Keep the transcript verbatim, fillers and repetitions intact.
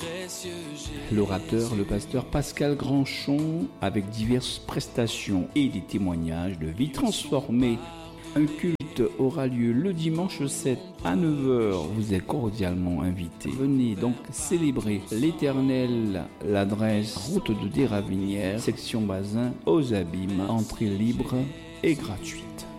L'orateur, le pasteur Pascal Grandchon, avec diverses prestations et des témoignages de vie transformée. Un culte aura lieu le dimanche sept à neuf heures. Vous êtes cordialement invités. Venez donc célébrer l'Éternel. L'adresse route de Déravinières, section Bazin, aux Abîmes. Entrée libre et gratuite.